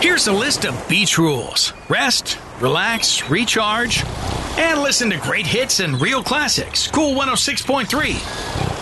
Here's a list of beach rules: rest, relax, recharge, and listen to great hits and real classics. Cool 106.3.